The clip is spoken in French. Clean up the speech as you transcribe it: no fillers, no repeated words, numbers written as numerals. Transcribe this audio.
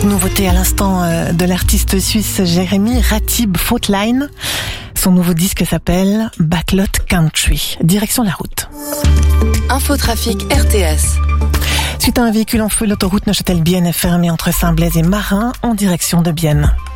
Nouveauté à l'instant de l'artiste suisse Jérémy Ratib Faultline. Son nouveau disque s'appelle Backlot Country. Direction la route. Infotrafic RTS. Suite à un véhicule en feu, l'autoroute Neuchâtel-Bienne est fermée entre Saint-Blaise et Marin en direction de Bienne.